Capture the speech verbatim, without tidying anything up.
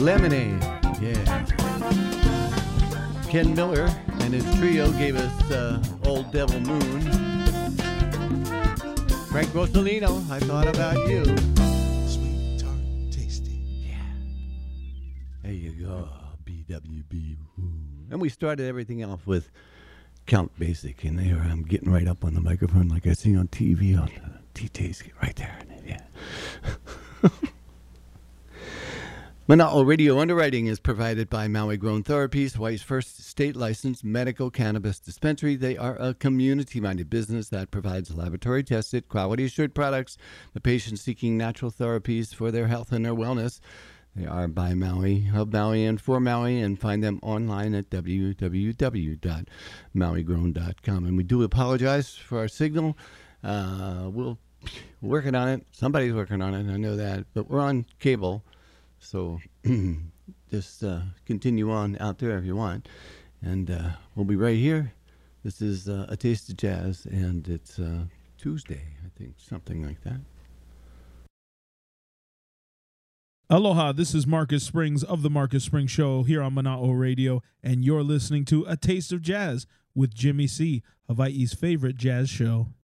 Lemonade, yeah. Ken Miller and his trio gave us uh, Old Devil Moon. Frank Rossellino, I Thought About You. Sweet, tart, tasty. Yeah. There you go, B W B. Ooh. And we started everything off with Count Basic, and there I'm getting right up on the microphone like I see on T V on uh, T-Taste, right there. Yeah. Mana'o Radio underwriting is provided by Maui Grown Therapies, Hawaii's first state-licensed medical cannabis dispensary. They are a community-minded business that provides laboratory-tested, quality-assured products to patients seeking natural therapies for their health and their wellness. They are by Maui, of Maui, and for Maui, and find them online at w w w dot maui grown dot com. And we do apologize for our signal. Uh, we'll working on it. Somebody's working on it, I know that. But we're on cable. So just uh, continue on out there if you want. And uh, we'll be right here. This is uh, A Taste of Jazz, and it's uh, Tuesday, I think, something like that. Aloha, this is Marcus Springs of The Marcus Springs Show here on Mana'o Radio, and you're listening to A Taste of Jazz with Jimmy C, Hawaii's favorite jazz show.